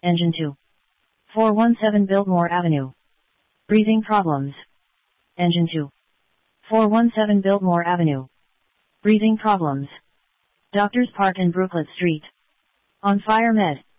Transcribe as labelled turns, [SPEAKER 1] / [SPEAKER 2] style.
[SPEAKER 1] Engine 2. 417 Biltmore Avenue. Breathing problems. Engine 2. 417 Biltmore Avenue. Breathing problems. Doctors Park and Brooklet Street. On Fire Med.